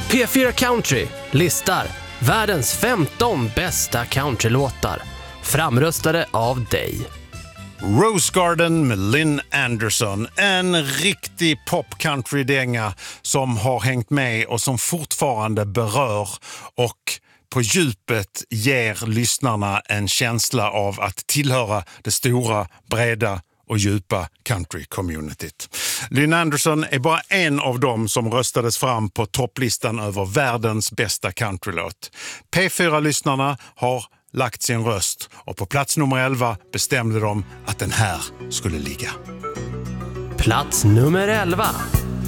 P4 Country listar världens 15 bästa countrylåtar, framröstade av dig. Rose Garden med Lynn Anderson, en riktig pop-country-dänga som har hängt med och som fortfarande berör och på djupet ger lyssnarna en känsla av att tillhöra det stora, breda och djupa country-communityt. Lynn Anderson är bara en av dem som röstades fram på topplistan över världens bästa countrylåt. P4-lyssnarna har lagt sin röst och på plats nummer 11 bestämde de att den här skulle ligga. Plats nummer 11.